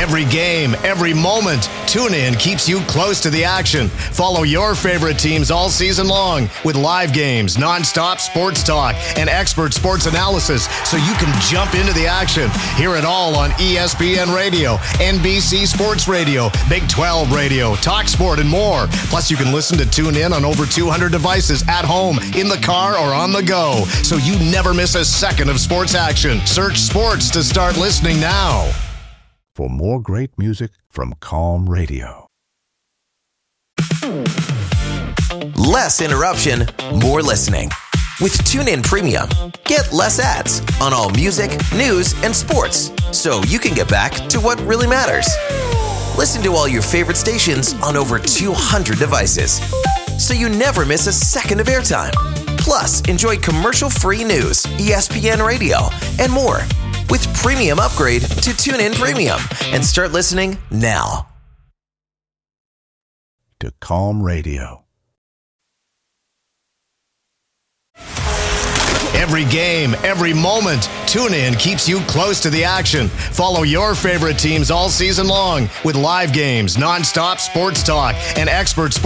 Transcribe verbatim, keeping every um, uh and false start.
Every game, every moment, TuneIn keeps you close to the action. Follow your favorite teams all season long with live games, nonstop sports talk, and expert sports analysis so you can jump into the action. Hear it all on E S P N Radio, N B C Sports Radio, Big twelve Radio, TalkSport, and more. Plus, you can listen to TuneIn on over two hundred devices at home, in the car, or on the go, so you never miss a second of sports action. Search sports to start listening now. For more great music from Calm Radio. Less interruption, more listening. With TuneIn Premium, get less ads on all music, news, and sports, so you can get back to what really matters. Listen to all your favorite stations on over two hundred devices, so you never miss a second of airtime. Plus, enjoy commercial-free news, E S P N Radio, and more. With Premium upgrade to TuneIn Premium and start listening now. To Calm Radio. Every game, every moment, TuneIn keeps you close to the action. Follow your favorite teams all season long with live games, nonstop sports talk, and expert sports.